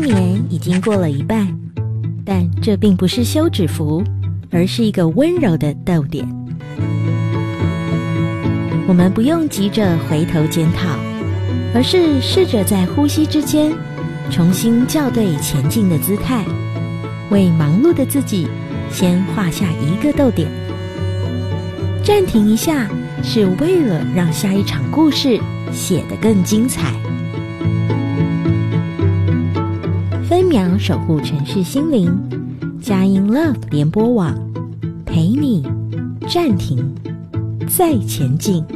年已经过了一半，但这并不是休止符，而是一个温柔的逗点。我们不用急着回头检讨，而是试着在呼吸之间重新校对前进的姿态，为忙碌的自己先画下一个逗点。暂停一下，是为了让下一场故事写得更精彩。分秒守护城市心灵，佳音 Love 联播网，陪你暂停再前进。